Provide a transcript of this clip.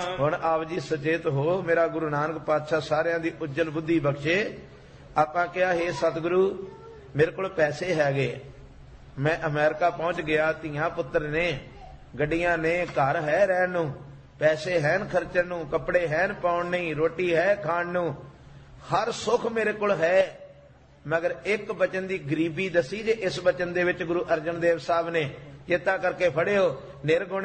ਹੁਣ ਆਪ ਜੀ ਸੁਚੇਤ ਹੋ, ਮੇਰਾ ਗੁਰੂ ਨਾਨਕ ਪਾਤਸ਼ਾਹ ਸਾਰਿਆਂ ਦੀ ਉੱਜਲ ਬੁੱਧੀ ਬਖਸ਼ੇ। ਆਪਾਂ ਕਿਹਾ, ਹੇ ਸਤਿਗੁਰੂ ਮੇਰੇ ਕੋਲ ਪੈਸੇ ਹੈਗੇ, ਮੈਂ ਅਮਰੀਕਾ ਪਹੁੰਚ ਗਿਆ, ਧੀਆਂ ਪੁੱਤਰ ਨੇ, ਗੱਡੀਆਂ ਨੇ, ਘਰ ਹੈ ਰਹਿਣ ਨੂੰ, ਪੈਸੇ ਹੈਨ ਖਰਚਣ ਨੂੰ, ਕੱਪੜੇ ਹੈਨ ਪਾਉਣ ਨਹੀਂ, ਰੋਟੀ ਹੈ ਖਾਣ ਨੂੰ, ਹਰ ਸੁੱਖ ਮੇਰੇ ਕੋਲ ਹੈ। ਮਗਰ ਇੱਕ ਬਚਨ ਦੀ ਗਰੀਬੀ ਦੱਸੀ ਜੇ। ਇਸ ਬਚਨ ਦੇ ਵਿੱਚ ਗੁਰੂ ਅਰਜਨ ਦੇਵ ਸਾਹਿਬ ਨੇ ਚੇਤਾ ਕਰਕੇ ਫੜਿਓ, ਨਿਰਗੁਣ